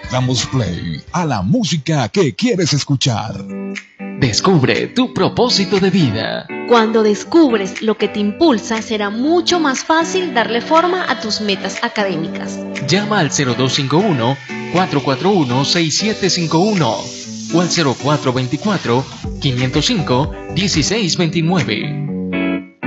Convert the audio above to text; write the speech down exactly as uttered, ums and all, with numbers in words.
Damos play a la música que quieres escuchar. Descubre tu propósito de vida. Cuando descubres lo que te impulsa, será mucho más fácil darle forma a tus metas académicas. Llama al cero dos cinco uno, cuatro cuatro uno, seis siete cinco uno o al cero cuatro dos cuatro, cinco cero cinco, uno seis dos nueve.